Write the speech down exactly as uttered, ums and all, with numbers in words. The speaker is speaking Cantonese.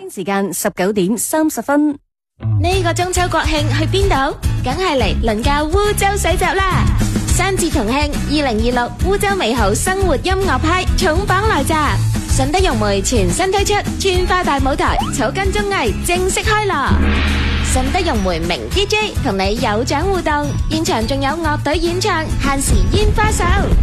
時間十九點三十分。 呢個中秋國慶去邊度？梗係嚟鄰近烏州水集啦！三節同慶，二零二六烏州美好生活音樂派重磅來襲，順德融媒全新推出串花大舞台草根綜藝正式開鑼，順德融媒名 D J 同你有獎互動，現場仲有樂隊演唱，限時煙花秀。